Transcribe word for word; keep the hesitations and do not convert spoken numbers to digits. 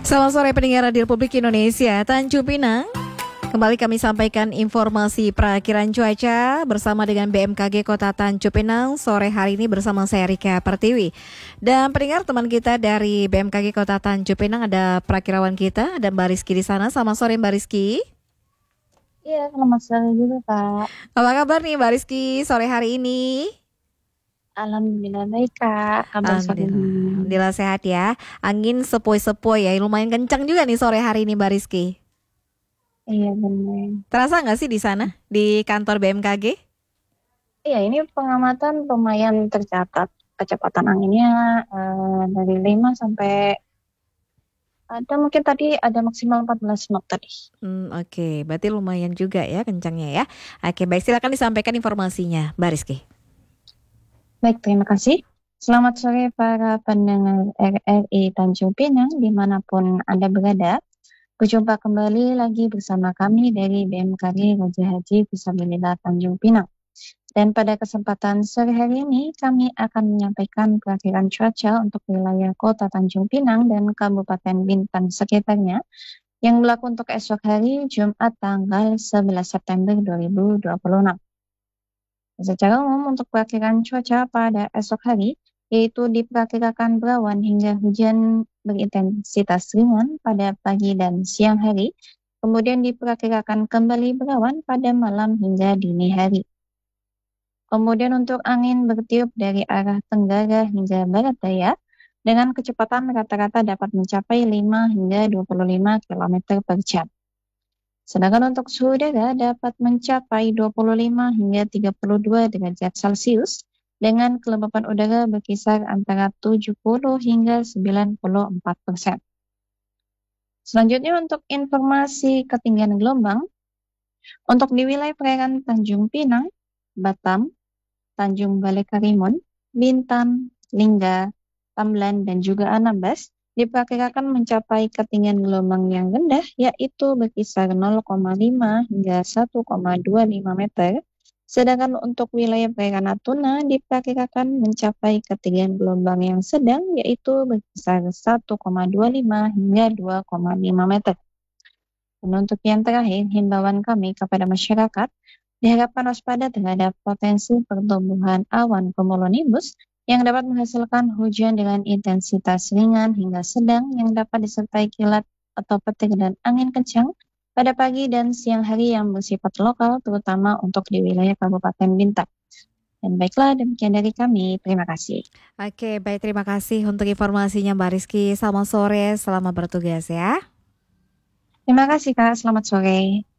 Selamat sore pendengar Radio Republik Indonesia, Tanjung Pinang. Kembali kami sampaikan informasi perakiraan cuaca bersama dengan B M K G Kota Tanjung Pinang sore hari ini bersama saya Rika Pertiwi. Dan pendengar teman kita dari B M K G Kota Tanjung Pinang ada perakirawan kita, ada Mbak Rizky di sana. Selamat sore Mbak Rizky. Iya, selamat sore juga Kak. Apa kabar nih Mbak Rizky sore hari ini? Alhamdulillah baik Kak. Kabar sore Alhamdulillah, ini. Alhamdulillah sehat ya. Angin sepoi-sepoi ya, lumayan kencang juga nih sore hari ini Mbak Rizky. Iya benar. Terasa nggak sih di sana, di kantor B M K G? Iya, ini pengamatan lumayan tercatat kecepatan anginnya eh, dari lima sampai ada mungkin tadi ada maksimal empat belas knot tadi. Hmm, oke, okay. Berarti lumayan juga ya kencangnya ya. Oke, baik, silakan disampaikan informasinya, Mbak Rizky. Baik, terima kasih. Selamat sore para pendengar R R I Tanjung Pinang dimanapun Anda berada. Berjumpa kembali lagi bersama kami dari B M K G Raja Haji Fisabilillah Tanjung Pinang. Dan pada kesempatan sore hari ini kami akan menyampaikan perakiraan cuaca untuk wilayah Kota Tanjung Pinang dan Kabupaten Bintan sekitarnya yang berlaku untuk esok hari Jumat tanggal sebelas September dua ribu dua puluh enam. Secara umum untuk perakiraan cuaca pada esok hari yaitu diperkirakan berawan hingga hujan berintensitas ringan pada pagi dan siang hari, kemudian diperkirakan kembali berawan pada malam hingga dini hari. Kemudian untuk angin bertiup dari arah tenggara hingga barat daya dengan kecepatan rata-rata dapat mencapai lima hingga dua puluh lima kilometer per jam. Sedangkan untuk suhu udara dapat mencapai dua puluh lima hingga tiga puluh dua derajat Celcius dengan kelembapan udara berkisar antara tujuh puluh hingga sembilan puluh empat persen. Selanjutnya untuk informasi ketinggian gelombang, untuk di wilayah perairan Tanjung Pinang, Batam, Tanjung Balai Karimun, Bintan, Lingga, Tamlan, dan juga Anambas diperkirakan mencapai ketinggian gelombang yang rendah yaitu berkisar nol koma lima hingga satu koma dua lima meter. Sedangkan untuk wilayah perairan Natuna diperkirakan mencapai ketinggian gelombang yang sedang yaitu berkisar satu koma dua lima hingga dua koma lima meter. Dan untuk yang terakhir, himbauan kami kepada masyarakat diharapkan waspada terhadap potensi pertumbuhan awan cumulonimbus yang dapat menghasilkan hujan dengan intensitas ringan hingga sedang yang dapat disertai kilat atau petir dan angin kencang pada pagi dan siang hari yang bersifat lokal, terutama untuk di wilayah Kabupaten Bintan. Dan baiklah, demikian dari kami. Terima kasih. Oke, baik, terima kasih untuk informasinya Mbak Rizky. Selamat sore, selamat bertugas ya. Terima kasih Kak, selamat sore.